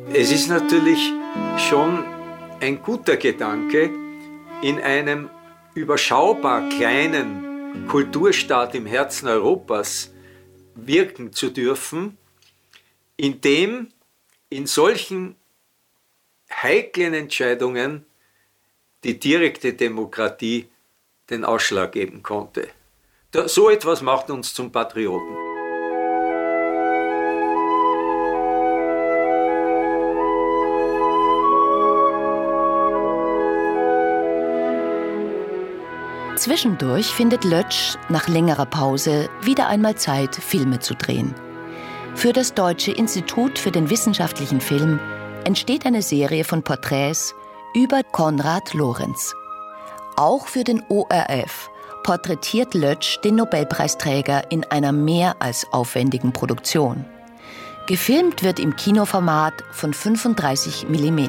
Es ist natürlich schon ein guter Gedanke, in einem überschaubar kleinen Kulturstaat im Herzen Europas wirken zu dürfen, in dem in solchen heiklen Entscheidungen die direkte Demokratie den Ausschlag geben konnte. So etwas macht uns zum Patrioten. Zwischendurch findet Lötsch nach längerer Pause wieder einmal Zeit, Filme zu drehen. Für das Deutsche Institut für den wissenschaftlichen Film entsteht eine Serie von Porträts über Konrad Lorenz. Auch für den ORF porträtiert Lötsch den Nobelpreisträger in einer mehr als aufwendigen Produktion. Gefilmt wird im Kinoformat von 35 mm.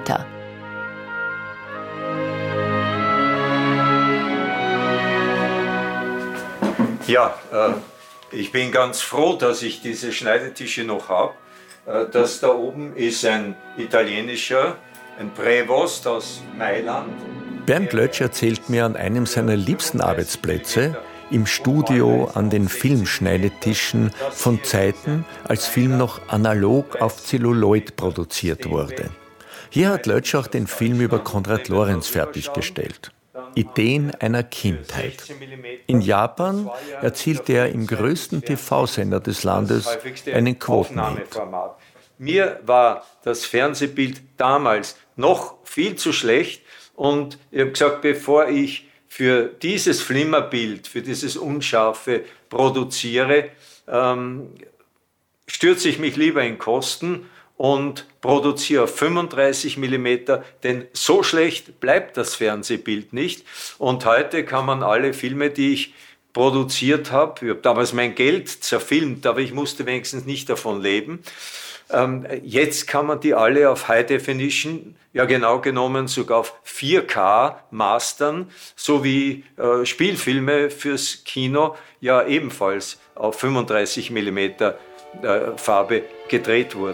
Ja, ich bin ganz froh, dass ich diese Schneidetische noch habe. Das da oben ist ein italienischer, ein Prevost aus Mailand. Bernd Lötsch erzählt mir an einem seiner liebsten Arbeitsplätze, im Studio an den Filmschneidetischen, von Zeiten, als Film noch analog auf Zelluloid produziert wurde. Hier hat Lötsch auch den Film über Konrad Lorenz fertiggestellt. Ideen einer Kindheit. In Japan erzielte er im größten TV-Sender des Landes einen Quotenhit. Mir war das Fernsehbild damals noch viel zu schlecht und ich habe gesagt, bevor ich für dieses Flimmerbild, für dieses Unscharfe produziere, stürze ich mich lieber in Kosten und produziere auf 35 mm, denn so schlecht bleibt das Fernsehbild nicht. Und heute kann man alle Filme, die ich produziert habe, ich habe damals mein Geld zerfilmt, aber ich musste wenigstens nicht davon leben. Jetzt kann man die alle auf High Definition, ja genau genommen sogar auf 4K mastern, so wie Spielfilme fürs Kino ja ebenfalls auf 35 mm Farbe gedreht wurden.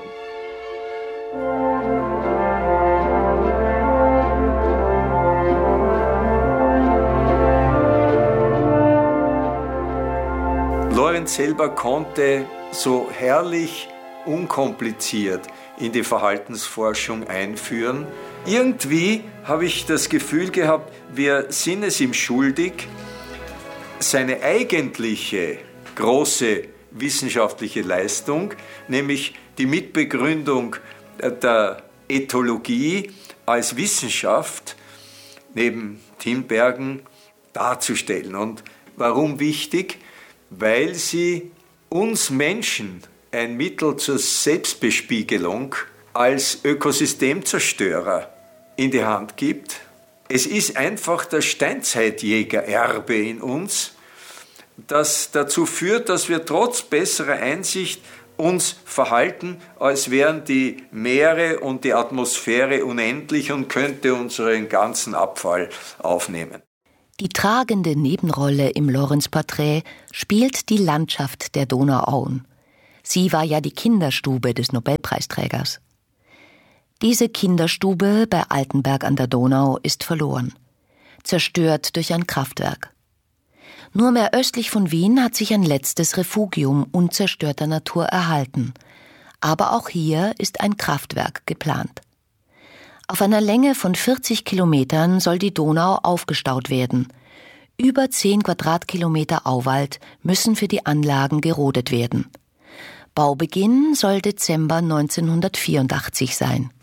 Lorenz selber konnte so herrlich unkompliziert in die Verhaltensforschung einführen. Irgendwie habe ich das Gefühl gehabt, wir sind es ihm schuldig, seine eigentliche große wissenschaftliche Leistung, nämlich die Mitbegründung der Ethologie als Wissenschaft neben Tinbergen darzustellen. Und warum wichtig? Weil sie uns Menschen ein Mittel zur Selbstbespiegelung als Ökosystemzerstörer in die Hand gibt. Es ist einfach das Steinzeitjägererbe in uns, das dazu führt, dass wir trotz besserer Einsicht uns verhalten, als wären die Meere und die Atmosphäre unendlich und könnte unseren ganzen Abfall aufnehmen. Die tragende Nebenrolle im Lorenz-Porträt spielt die Landschaft der Donauauen. Sie war ja die Kinderstube des Nobelpreisträgers. Diese Kinderstube bei Altenberg an der Donau ist verloren, zerstört durch ein Kraftwerk. Nur mehr östlich von Wien hat sich ein letztes Refugium unzerstörter Natur erhalten. Aber auch hier ist ein Kraftwerk geplant. Auf einer Länge von 40 Kilometern soll die Donau aufgestaut werden. Über 10 Quadratkilometer Auwald müssen für die Anlagen gerodet werden. Baubeginn soll Dezember 1984 sein.